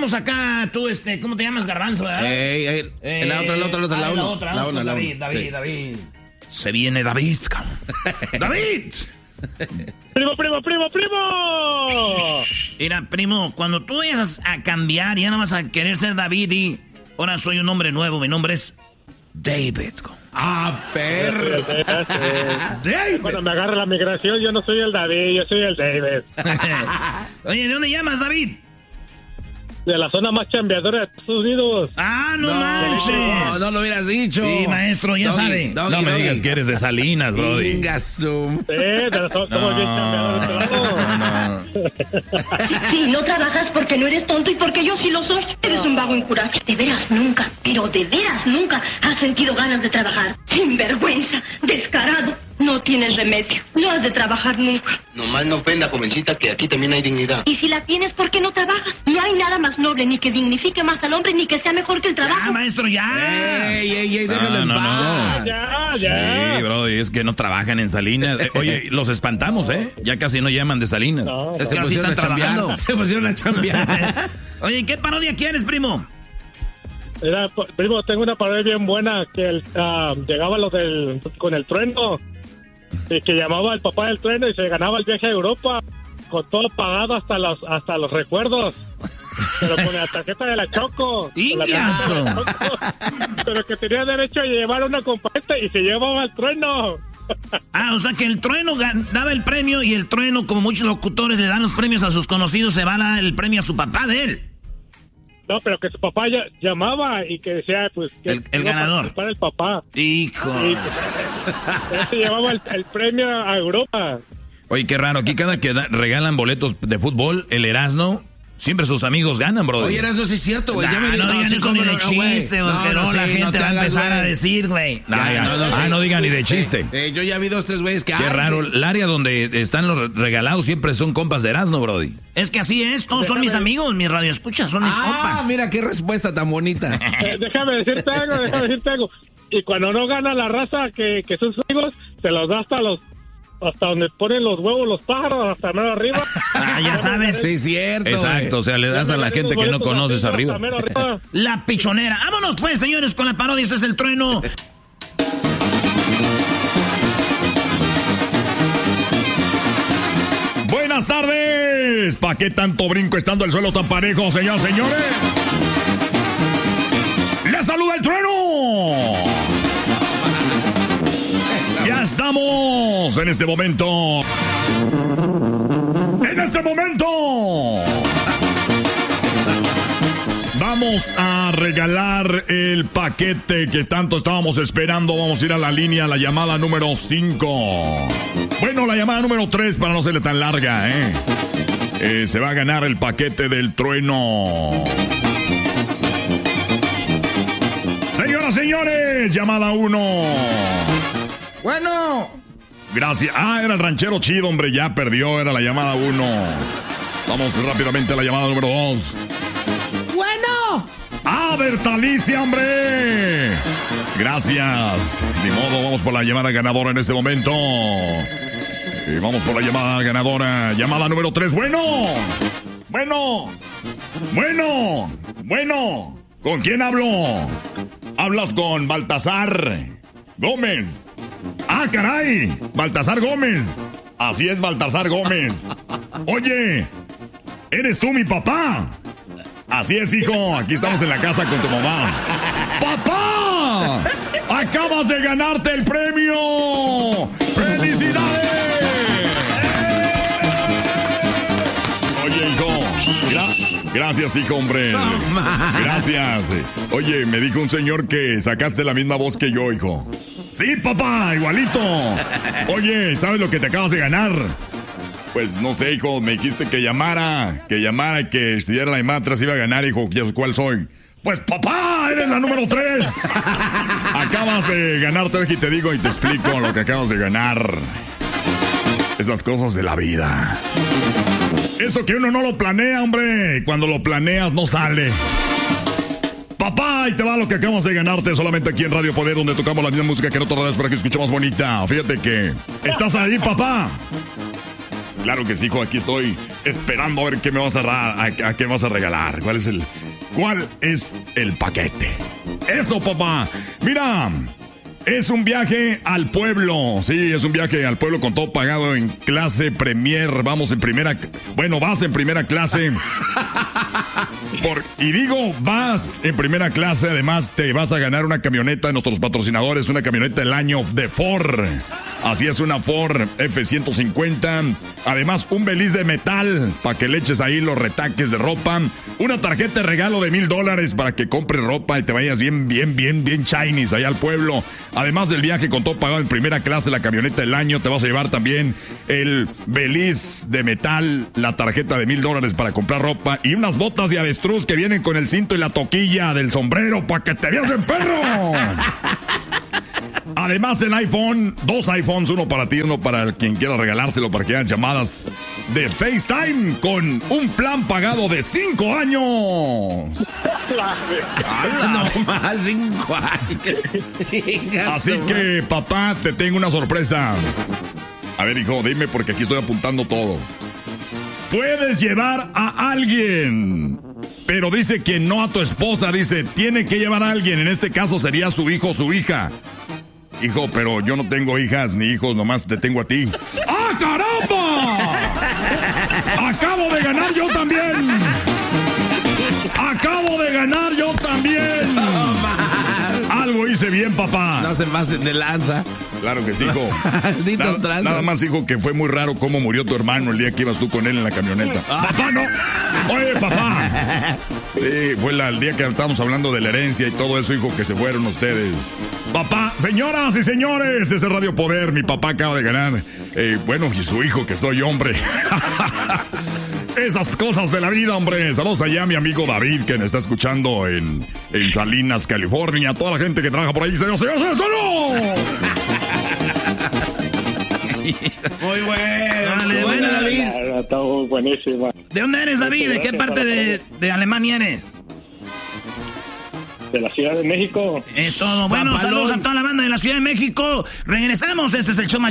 vamos acá, tú, ¿cómo te llamas, Garbanzo, verdad? La otra. David. Se viene David, cabrón. ¡David! ¡Primo! Mira, primo, cuando tú vayas a cambiar, ya no vas a querer ser David y... Ahora soy un hombre nuevo, mi nombre es David. Perro. David. Cuando me agarra la migración, yo no soy el David, yo soy el David. Oye, ¿de dónde llamas, David? De la zona más chambeadora de Estados Unidos. ¡Ah, no manches! No lo hubieras dicho. Sí, maestro, ya sabe. No me digas que eres de Salinas, brody. Sí, somos bien chambeadores. Sí, no trabajas porque no eres tonto y porque yo sí lo soy. Eres un vago incurable. De veras nunca, pero de veras nunca has sentido ganas de trabajar. Sinvergüenza, descarado. No tienes remedio. No has de trabajar nunca. Nomás no ofenda, jovencita, que aquí también hay dignidad. Y si la tienes, ¿por qué no trabajas? No hay nada más noble, ni que dignifique más al hombre, ni que sea mejor que el trabajo. ¡Ah, maestro, ya! ¡Ey, déjalo en paz! Ya. Sí, bro, es que no trabajan en Salinas. Oye, los espantamos, ¿eh? Ya casi no llaman de Salinas. No, Es que Casi pusieron están a chambear. trabajando. Se pusieron a chambear. Oye, ¿qué parodia quieres, primo? Mira, primo, tengo una parodia bien buena que llegaba con el trueno y que llamaba al papá del trueno y se ganaba el viaje a Europa con todo pagado hasta los recuerdos. Pero con la tarjeta de la Choco. ¡Ingazo! Pero que tenía derecho a llevar una comparsa y se llevaba al trueno. Ah, o sea que el trueno daba el premio y el trueno, como muchos locutores le dan los premios a sus conocidos, se va a dar el premio a su papá de él. No, pero que su papá llamaba y que decía, pues... Que el ganador. Para el papá. Hijo. Y se llevaba el premio a Europa. Oye, qué raro. Aquí cada que regalan boletos de fútbol, el Erasmo, siempre sus amigos ganan, bro. Oye, no es cierto, güey. No digan eso ni de chiste, que no, la gente va a empezar a decir, güey. No digan ni de chiste. Yo ya vi 2, 3 güeyes que... Qué raro. El área donde están los regalados siempre son compas de Erasmo, brody. Es que así es, todos son mis amigos, mis radioescuchas, son mis compas. Mira qué respuesta tan bonita. Déjame decirte algo. Y cuando no gana la raza que sus amigos, se los da hasta donde ponen los huevos los pájaros, hasta menos arriba. Ya sabes. Sí, cierto. Exacto, o sea, le das a la gente que no conoces arriba. La pichonera. Vámonos pues, señores, con la parodia. Este es el trueno. Buenas tardes. ¿Para qué tanto brinco estando el suelo tan parejo, señores? ¡Les saluda el trueno! Ya estamos en este momento. Vamos a regalar el paquete que tanto estábamos esperando. Vamos a ir a la línea, la llamada número 5. Bueno, la llamada número 3 para no serle tan larga, se va a ganar el paquete del trueno. Señoras, señores, llamada 1. Bueno. Gracias. Era el ranchero chido, hombre, ya perdió, era la llamada 1. Vamos rápidamente a la llamada número 2. Bueno. Bertalicia, hombre. Gracias. Ni modo, vamos por la llamada ganadora en este momento. Y vamos por la llamada ganadora. Llamada número 3. Bueno. ¿Con quién hablo? Hablas con Baltasar Gómez. ¡Ah, caray! Baltasar Gómez. Así es, Baltasar Gómez. Oye, ¿eres tú mi papá? Así es, hijo. Aquí estamos en la casa con tu mamá. ¡Papá! ¡Acabas de ganarte el premio! ¡Felicidades! Oye, hijo. Gracias, hijo, hombre. Gracias. Oye, me dijo un señor que sacaste la misma voz que yo, hijo. Sí, papá, igualito. Oye, ¿sabes lo que te acabas de ganar? Pues no sé, hijo, me dijiste que llamara, que si diera la llamada atrás iba a ganar, hijo. ¿Ya sé cuál soy? Pues papá, eres la número 3. Acabas de ganarte, aquí te digo y te explico lo que acabas de ganar. Esas cosas de la vida. Eso que uno no lo planea, hombre. Cuando lo planeas no sale. Papá, ahí te va lo que acabas de ganarte solamente aquí en Radio Poder, donde tocamos la misma música que en otras radios para que escuchemos bonita. Fíjate que... ¿Estás ahí, papá? Claro que sí, hijo, aquí estoy esperando a ver qué me vas a qué me vas a regalar. ¿Cuál es el paquete? Eso, papá. Mira, es un viaje al pueblo. Sí, es un viaje al pueblo con todo pagado en clase Premier. Vas en primera clase. Vas en primera clase. Además, te vas a ganar una camioneta de nuestros patrocinadores, una camioneta del año de Ford. Así es, una Ford F-150. Además, un beliz de metal para que le eches ahí los retaques de ropa. Una tarjeta de regalo de $1,000 para que compres ropa y te vayas bien Chinese allá al pueblo. Además del viaje con todo pagado en primera clase, la camioneta del año, te vas a llevar también el beliz de metal, la tarjeta de $1,000 para comprar ropa y unas botas de avestruz que vienen con el cinto y la toquilla del sombrero para que te veas en perro. Además, el iPhone, 2 iPhones, uno para ti, uno para quien quiera regalárselo para que hagan llamadas de FaceTime con un plan pagado de 5 años. No más, 5 años. Así que, papá, te tengo una sorpresa. A ver, hijo, dime porque aquí estoy apuntando todo. Puedes llevar a alguien, pero dice que no a tu esposa, dice, tiene que llevar a alguien. En este caso sería su hijo o su hija. Hijo, pero yo no tengo hijas ni hijos, nomás te tengo a ti. ¡Ah, caramba! ¡Acabo de ganar yo también! Algo hice bien, papá. No se pasen de lanza. Claro que sí, hijo. Nada más, hijo, que fue muy raro cómo murió tu hermano el día que ibas tú con él en la camioneta. ¡Papá, no! ¡Oye, papá! Sí, fue el día que estábamos hablando de la herencia y todo eso, hijo, que se fueron ustedes. Papá, señoras y señores, ese Radio Poder, mi papá acaba de ganar. Y su hijo, que soy hombre. Esas cosas de la vida, hombre. Saludos allá a mi amigo David, que me está escuchando en Salinas, California. A toda la gente que trabaja por ahí. ¡Señor! Muy bueno. Dale, bueno, David. Está buenísima. ¿De dónde eres, David? ¿De qué parte de Alemania eres? De la Ciudad de México. Todo. Bueno, Papalón. saludos a toda la banda de la Ciudad de México. Regresamos. Este es el show más